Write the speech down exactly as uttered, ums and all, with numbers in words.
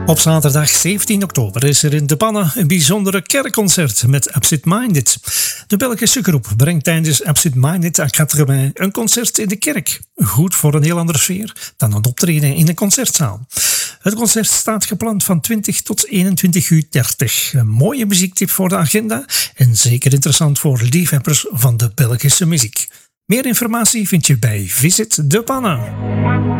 Op zaterdag zeventien oktober is er in De Pannen een bijzondere kerkconcert met Absent Minded. De Belgische groep brengt tijdens Absent Minded à Quatre-Vingts een concert in de kerk. Goed voor een heel andere sfeer dan een optreden in een concertzaal. Het concert staat gepland van twintig tot eenentwintig uur dertig. Een mooie muziektip voor de agenda en zeker interessant voor liefhebbers van de Belgische muziek. Meer informatie vind je bij Visit De Pannen.